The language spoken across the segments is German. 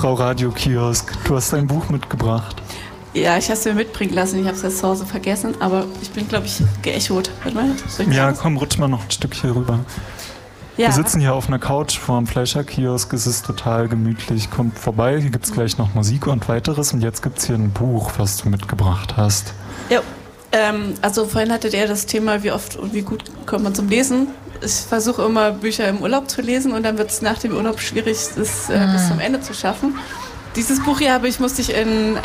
Frau Radiokiosk, du hast ein Buch mitgebracht. Ja, ich habe es mir mitbringen lassen. Ich habe es jetzt zu Hause vergessen, aber ich bin, glaube ich, geechot. Warte mal, ja, komm, rutsch mal noch ein Stück hier rüber. Ja. Wir sitzen hier auf einer Couch vor dem Fleischerkiosk. Es ist total gemütlich. Kommt vorbei, hier gibt es gleich noch Musik und weiteres. Und jetzt gibt es hier ein Buch, was du mitgebracht hast. Ja, also vorhin hattet ihr das Thema, wie oft und wie gut kommt man zum Lesen. Ich versuche immer, Bücher im Urlaub zu lesen und dann wird es nach dem Urlaub schwierig, das bis zum Ende zu schaffen. Dieses Buch hier musste ich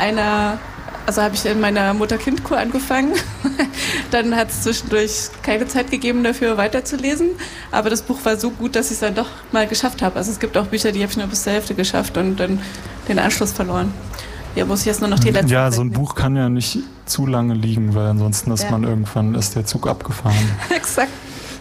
habe ich in meiner Mutter-Kind-Kur angefangen. Dann hat es zwischendurch keine Zeit gegeben dafür, weiterzulesen. Aber das Buch war so gut, dass ich es dann doch mal geschafft habe. Also es gibt auch Bücher, die habe ich nur bis zur Hälfte geschafft und dann den Anschluss verloren. Ja, muss ich jetzt nur noch die letzte. Ja, so ein Buch kann ja nicht zu lange liegen, weil ansonsten ist der Zug abgefahren. Exakt.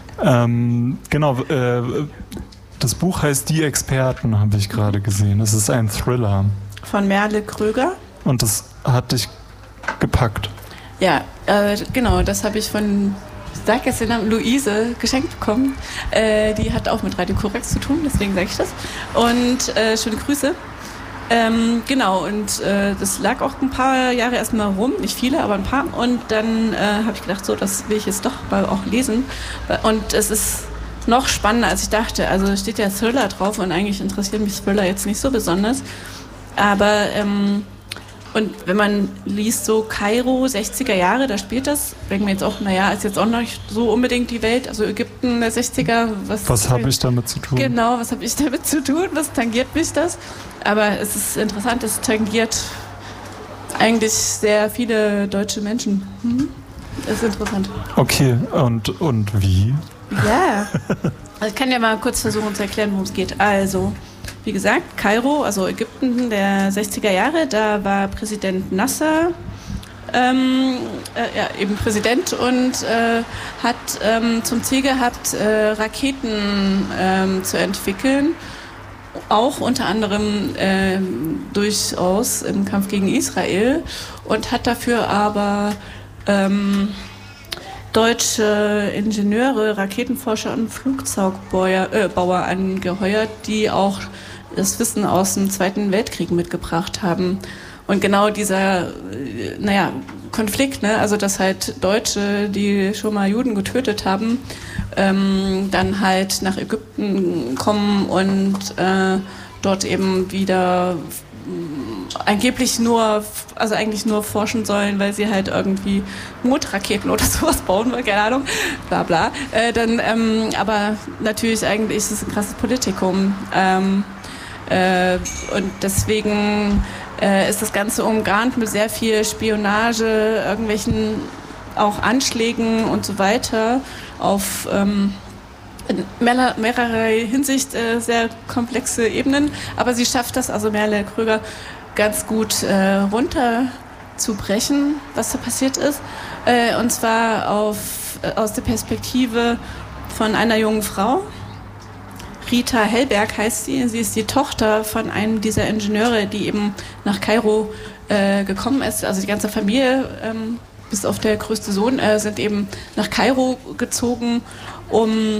Genau, das Buch heißt Die Experten, habe ich gerade gesehen. Es ist ein Thriller. Von Merle Kröger. Und das hat dich gepackt. Ja, genau, das habe ich von, ich sage jetzt den Namen, Luise geschenkt bekommen. Die hat auch mit Radio Korax zu tun, deswegen sage ich das. Und schöne Grüße. Genau, und das lag auch ein paar Jahre erstmal rum, nicht viele, aber ein paar. Und dann habe ich gedacht, so, das will ich jetzt doch mal auch lesen. Und es ist noch spannender, als ich dachte. Also steht ja Thriller drauf und eigentlich interessiert mich Thriller jetzt nicht so besonders. Aber und wenn man liest so Kairo, 60er Jahre, da spielt das, denkt man jetzt auch, naja, ist jetzt auch nicht so unbedingt die Welt, also Ägypten der 60er. Was habe ich damit zu tun? Genau, was habe ich damit zu tun? Was tangiert mich das? Aber es ist interessant, es tangiert eigentlich sehr viele deutsche Menschen. Das ist interessant. Okay, und wie? Ja, also ich kann ja mal kurz versuchen zu erklären, worum es geht. Also, wie gesagt, Kairo, also Ägypten der 60er Jahre, da war Präsident Nasser eben Präsident und hat zum Ziel gehabt, Raketen zu entwickeln, auch unter anderem durchaus im Kampf gegen Israel, und hat dafür aber deutsche Ingenieure, Raketenforscher und Flugzeugbauer angeheuert, die auch das Wissen aus dem Zweiten Weltkrieg mitgebracht haben. Und genau dieser, Konflikt, also dass halt Deutsche, die schon mal Juden getötet haben, dann halt nach Ägypten kommen und dort eben wieder eigentlich nur forschen sollen, weil sie halt irgendwie Mondraketen oder sowas bauen wollen, keine Ahnung, bla bla. Aber natürlich eigentlich ist es ein krasses Politikum. Und deswegen ist das Ganze umgarnt mit sehr viel Spionage, irgendwelchen auch Anschlägen und so weiter auf in mehrerer Hinsicht sehr komplexe Ebenen. Aber sie schafft das, also Merle Kröger, ganz gut runterzubrechen, was da passiert ist. Und zwar aus der Perspektive von einer jungen Frau. Rita Hellberg heißt sie. Sie ist die Tochter von einem dieser Ingenieure, die eben nach Kairo gekommen ist. Also die ganze Familie, bis auf der größte Sohn, sind eben nach Kairo gezogen, um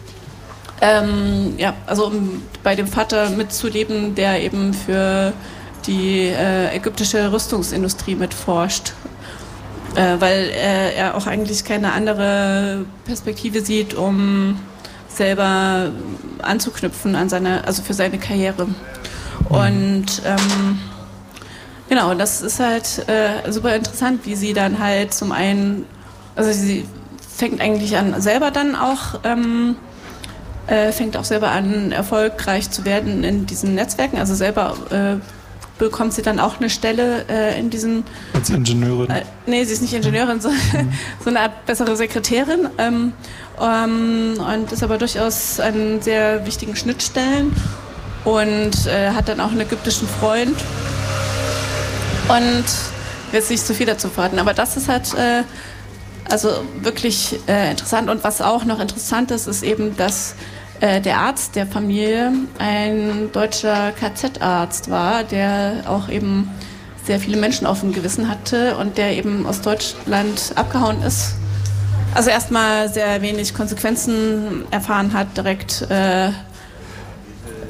bei dem Vater mitzuleben, der eben für die ägyptische Rüstungsindustrie mitforscht. Weil er auch eigentlich keine andere Perspektive sieht, um selber anzuknüpfen an für seine Karriere. Und genau, das ist halt super interessant, wie sie dann halt zum einen, also sie fängt eigentlich an, selber dann auch selber an, erfolgreich zu werden in diesen Netzwerken, also selber bekommt sie dann auch eine Stelle in diesen... Als Ingenieurin? Nee, sie ist nicht Ingenieurin, so eine Art bessere Sekretärin und ist aber durchaus an sehr wichtigen Schnittstellen und hat dann auch einen ägyptischen Freund und jetzt nicht zu viel dazu verraten, aber das ist halt also wirklich interessant. Und was auch noch interessant ist, ist eben, dass der Arzt der Familie ein deutscher KZ-Arzt war, der auch eben sehr viele Menschen auf dem Gewissen hatte und der eben aus Deutschland abgehauen ist. Also erstmal sehr wenig Konsequenzen erfahren hat, direkt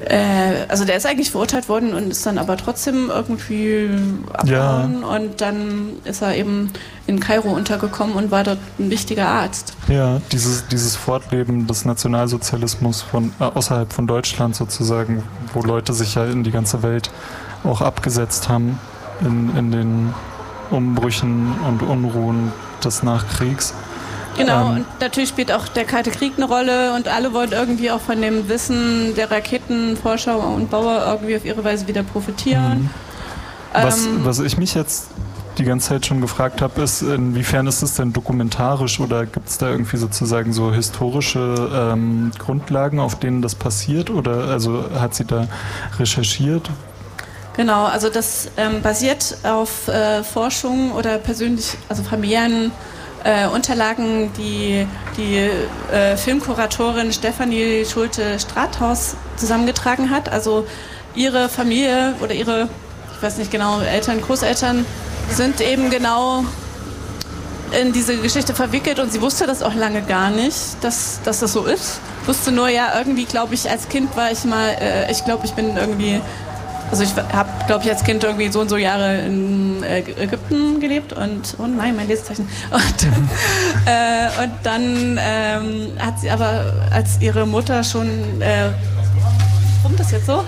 Also der ist eigentlich verurteilt worden und ist dann aber trotzdem irgendwie abgehauen und dann ist er eben in Kairo untergekommen und war dort ein wichtiger Arzt. Ja, dieses Fortleben des Nationalsozialismus außerhalb von Deutschland sozusagen, wo Leute sich ja in die ganze Welt auch abgesetzt haben in den Umbrüchen und Unruhen des Nachkriegs. Genau, und natürlich spielt auch der Kalte Krieg eine Rolle und alle wollen irgendwie auch von dem Wissen der Raketenforscher und Bauer irgendwie auf ihre Weise wieder profitieren. Was ich mich jetzt die ganze Zeit schon gefragt habe, ist, inwiefern ist es denn dokumentarisch oder gibt es da irgendwie sozusagen so historische Grundlagen, auf denen das passiert oder also hat sie da recherchiert? Genau, also das basiert auf Forschung oder also familiären Unterlagen, die Filmkuratorin Stefanie Schulte-Strathaus zusammengetragen hat. Also ihre Familie oder ich weiß nicht genau, Eltern, Großeltern sind eben genau in diese Geschichte verwickelt und sie wusste das auch lange gar nicht, dass das so ist. Wusste nur, ja, irgendwie, glaube ich, als Kind war ich mal, ich glaube, ich bin irgendwie... Also ich habe, glaube ich, als Kind irgendwie so und so Jahre in Ägypten gelebt und, oh nein, mein Lesezeichen. Und dann hat sie aber, als ihre Mutter schon, warum das jetzt so?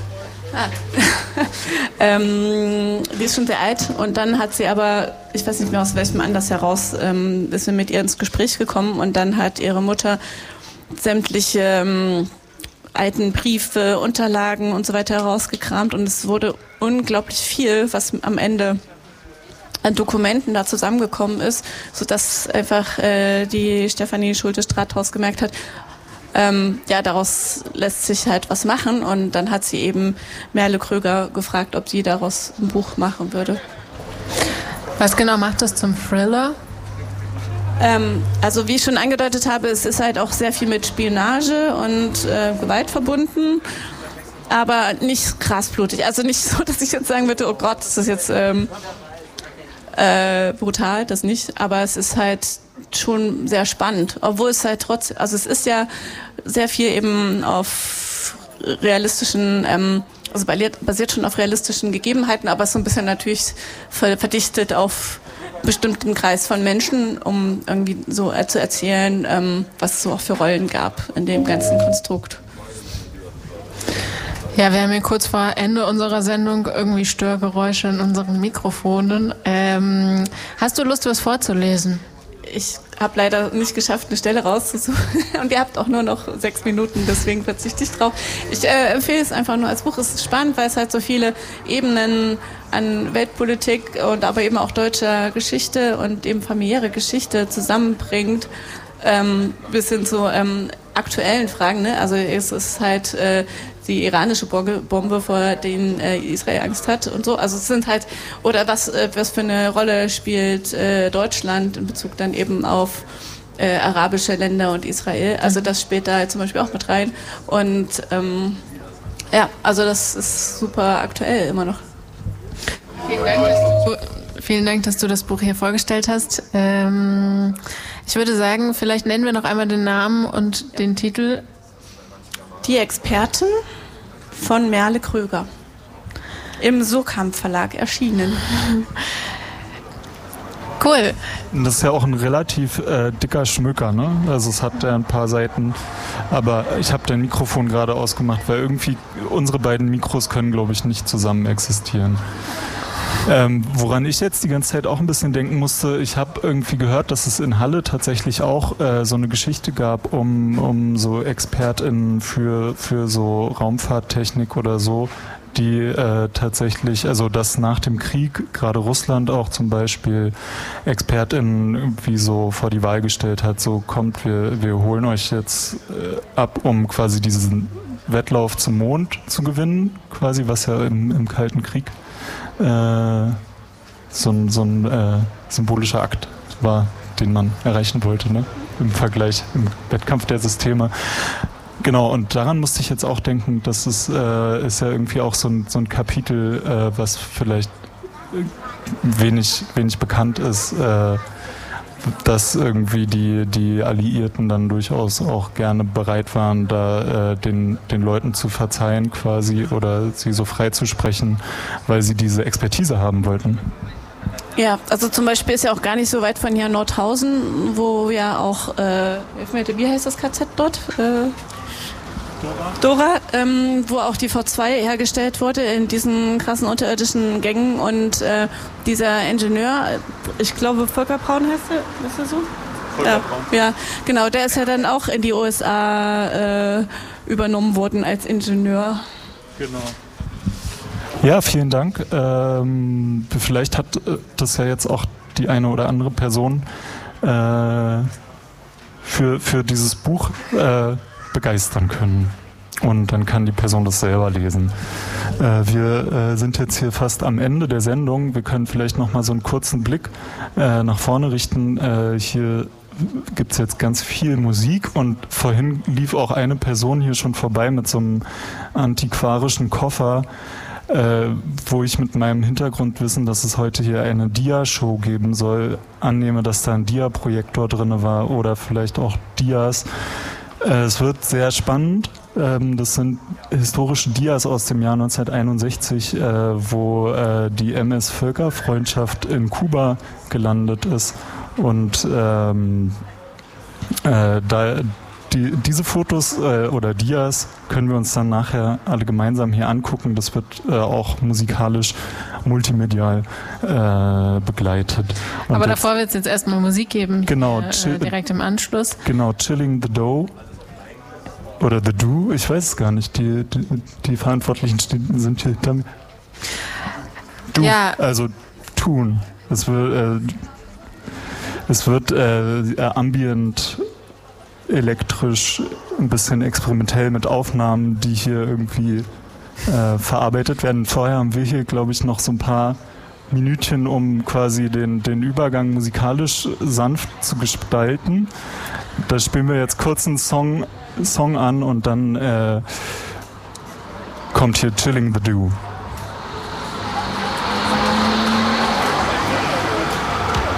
Die ist schon sehr alt und dann hat sie aber, ich weiß nicht mehr aus welchem Anlass heraus, ist sie mit ihr ins Gespräch gekommen und dann hat ihre Mutter sämtliche alten Briefe, Unterlagen und so weiter herausgekramt und es wurde unglaublich viel, was am Ende an Dokumenten da zusammengekommen ist, sodass einfach die Stefanie Schulte-Strathaus gemerkt hat, daraus lässt sich halt was machen und dann hat sie eben Merle Kröger gefragt, ob sie daraus ein Buch machen würde. Was genau macht das zum Thriller? Also wie ich schon angedeutet habe, es ist halt auch sehr viel mit Spionage und Gewalt verbunden, aber nicht krass blutig. Also nicht so, dass ich jetzt sagen würde, oh Gott, das ist jetzt brutal, das nicht. Aber es ist halt schon sehr spannend, obwohl es halt trotzdem, also es ist ja sehr viel eben auf realistischen, also basiert schon auf realistischen Gegebenheiten, aber es ist so ein bisschen natürlich verdichtet auf bestimmten Kreis von Menschen, um irgendwie so zu erzählen, was es so auch für Rollen gab in dem ganzen Konstrukt. Ja, wir haben hier kurz vor Ende unserer Sendung irgendwie Störgeräusche in unseren Mikrofonen. Hast du Lust, was vorzulesen? Ich habe leider nicht geschafft, eine Stelle rauszusuchen und ihr habt auch nur noch 6 Minuten, deswegen verzichte ich drauf. Ich empfehle es einfach nur als Buch. Es ist spannend, weil es halt so viele Ebenen an Weltpolitik und aber eben auch deutscher Geschichte und eben familiäre Geschichte zusammenbringt, bis hin zu aktuellen Fragen. Ne? Also es ist halt die iranische Bombe, vor denen Israel Angst hat und so. Also es sind halt, oder was für eine Rolle spielt Deutschland in Bezug dann eben auf arabische Länder und Israel. Also das spielt da halt zum Beispiel auch mit rein. Und also das ist super aktuell immer noch. Vielen Dank, dass du das Buch hier vorgestellt hast. Ich würde sagen, vielleicht nennen wir noch einmal den Namen und den Titel. Die Experten von Merle Kröger. Im Surkamp Verlag erschienen. Cool. Das ist ja auch ein relativ dicker Schmöker, ne? Also es hat ja ein paar Seiten, aber ich habe dein Mikrofon gerade ausgemacht, weil irgendwie unsere beiden Mikros können, glaube ich, nicht zusammen existieren. Woran ich jetzt die ganze Zeit auch ein bisschen denken musste, ich habe irgendwie gehört, dass es in Halle tatsächlich auch so eine Geschichte gab, um so ExpertInnen für so Raumfahrttechnik oder so, die tatsächlich, also dass nach dem Krieg gerade Russland auch zum Beispiel ExpertInnen irgendwie so vor die Wahl gestellt hat, so kommt, wir holen euch jetzt ab, um quasi diesen Wettlauf zum Mond zu gewinnen, quasi, was ja im Kalten Krieg so ein symbolischer Akt war, den man erreichen wollte, ne? Im Vergleich, im Wettkampf der Systeme. Genau, und daran musste ich jetzt auch denken, dass es ist ja irgendwie auch so ein Kapitel, was vielleicht wenig bekannt ist, dass irgendwie die Alliierten dann durchaus auch gerne bereit waren, da den Leuten zu verzeihen quasi oder sie so frei zu sprechen, weil sie diese Expertise haben wollten. Ja, also zum Beispiel ist ja auch gar nicht so weit von hier Nordhausen, wo ja auch, wie heißt das KZ dort? Dora, wo auch die V2 hergestellt wurde in diesen krassen unterirdischen Gängen und dieser Ingenieur, ich glaube Volker Braun heißt er so? Volker Braun. Ja, genau, der ist ja dann auch in die USA übernommen worden als Ingenieur. Genau. Ja, vielen Dank. Vielleicht hat das ja jetzt auch die eine oder andere Person für dieses Buch begeistern können. Und dann kann die Person das selber lesen. Wir sind jetzt hier fast am Ende der Sendung. Wir können vielleicht noch mal so einen kurzen Blick nach vorne richten. Hier gibt es jetzt ganz viel Musik und vorhin lief auch eine Person hier schon vorbei mit so einem antiquarischen Koffer, wo ich mit meinem Hintergrundwissen, dass es heute hier eine Dia-Show geben soll, annehme, dass da ein Dia-Projektor drin war oder vielleicht auch Dias. Es wird sehr spannend. Das sind historische Dias aus dem Jahr 1961, wo die MS Völkerfreundschaft in Kuba gelandet ist. Und diese Fotos oder Dias können wir uns dann nachher alle gemeinsam hier angucken. Das wird auch musikalisch, multimedial begleitet. Und aber davor wird es jetzt erstmal Musik geben, genau, direkt im Anschluss. Genau, Chilling the Dough. Oder The Do, ich weiß es gar nicht. Die Verantwortlichen sind hier hinter mir. Do, ja. Also tun. Es wird ambient, elektrisch, ein bisschen experimentell mit Aufnahmen, die hier irgendwie verarbeitet werden. Vorher haben wir hier, glaube ich, noch so ein paar Minütchen, um quasi den Übergang musikalisch sanft zu gestalten. Da spielen wir jetzt kurz einen Song an und dann kommt hier Chilling the Dew.